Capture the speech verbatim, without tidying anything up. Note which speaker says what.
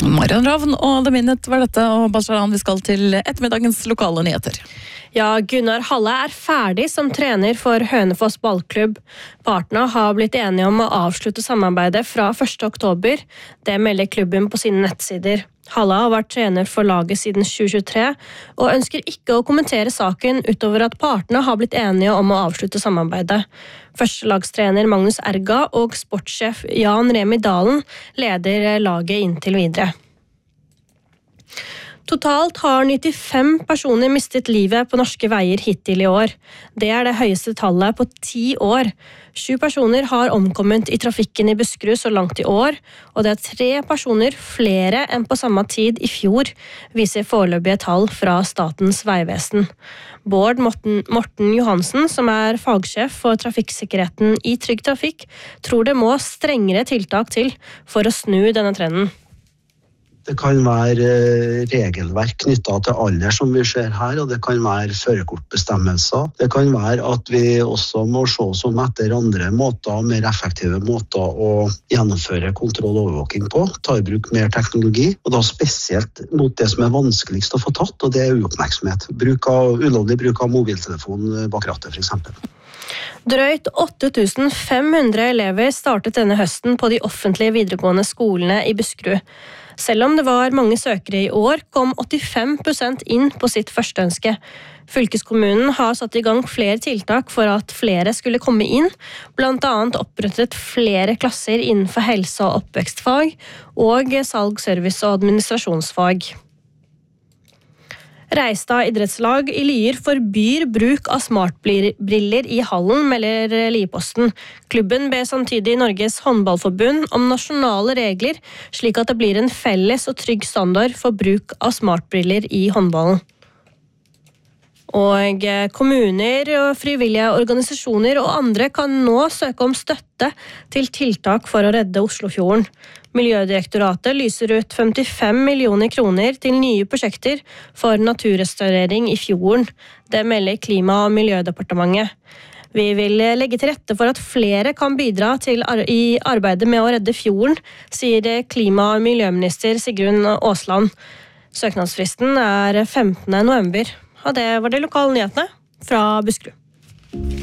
Speaker 1: Marian Ravn og The Minute var dette, og Basharan, vi skal til ettermiddagens lokale nyheter.
Speaker 2: Ja, Gunnar Halle er ferdig som trener for Hønefoss ballklubb. Partene har blitt enige om å avslutte samarbeidet fra første oktober. Det melder klubben på sine nettsider. Halle har vært trener for laget siden tjue tjuetre, og ønsker ikke å kommentere saken utover at partene har blitt enige om å avslutte samarbeidet. Førstelagstrener Magnus Erga og sportssjef Jan Remi Dalen leder laget inntil videre. Totalt har nittifem personer mistet livet på norske veier hittil i år. Det er det høyeste tallet på ti år. Sju personer har omkommet i trafikken i Buskerud så langt i år, og det er tre personer flere enn på samme tid i fjor, viser foreløpige tall fra Statens vegvesen. Bård Morten, Morten Johansen, som er fagsjef for trafikksikkerheten i Trygg Trafikk, tror det må strengere tiltak til for å snu denne trenden.
Speaker 3: Det kan være regelverk knyttet til alder som vi ser her, og det kan være førerkortbestemmelser. Det kan være at vi også må se oss om etter andre måter, mer effektive måter å gjennomføre kontroll og overvåking på, ta i bruk mer teknologi, og da spesielt mot det som er vanskeligst å få tatt, og det er uoppmerksomhet. Bruk av, ulovlig bruk av mobiltelefon bak rattet, for eksempel.
Speaker 2: Drøyt åtte tusen fem hundre elever startet denne høsten på de offentlige videregående skolene i Buskerud. Selv om det var mange søkere i år, kom åttifem prosent inn på sitt førsteønske. Fylkeskommunen har satt i gang flere tiltak for at flere skulle komme inn, blant annet opprettet flere klasser innenfor helse- og oppvekstfag og salg, service og administrasjonsfag. Reistad idrettslag i Lier forbyr bruk av smartbriller i hallen, melder Lierposten. Klubben ber samtidig Norges håndballforbund om nasjonale regler, slik at det blir en felles og trygg standard for bruk av smartbriller i håndballen. Og kommuner, frivillige organisasjoner og andre kan nå søke om støtte til tiltak for å redde Oslofjorden. Miljødirektoratet lyser ut femtifem millioner kroner til nye prosjekter for naturrestaurering i fjorden. Det melder Klima- og miljødepartementet. Vi vil legge til rette for at flere kan bidra til ar- i arbeidet med å redde fjorden, sier klima- og miljøminister Sigrun Aasland. Søknadsfristen er femtende november. Og det var de lokale nyhetene fra Buskerud.